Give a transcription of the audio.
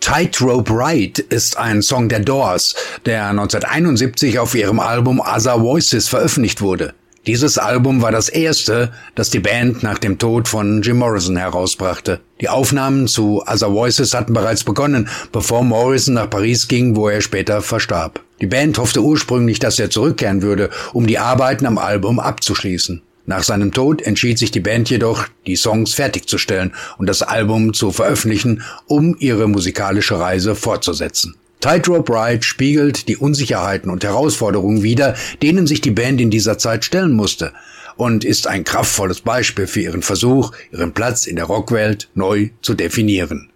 Tightrope Ride ist ein Song der Doors, der 1971 auf ihrem Album Other Voices veröffentlicht wurde. Dieses Album war das erste, das die Band nach dem Tod von Jim Morrison herausbrachte. Die Aufnahmen zu Other Voices hatten bereits begonnen, bevor Morrison nach Paris ging, wo er später verstarb. Die Band hoffte ursprünglich, dass er zurückkehren würde, um die Arbeiten am Album abzuschließen. Nach seinem Tod entschied sich die Band jedoch, die Songs fertigzustellen und das Album zu veröffentlichen, um ihre musikalische Reise fortzusetzen. Tightrope Ride spiegelt die Unsicherheiten und Herausforderungen wider, denen sich die Band in dieser Zeit stellen musste, und ist ein kraftvolles Beispiel für ihren Versuch, ihren Platz in der Rockwelt neu zu definieren.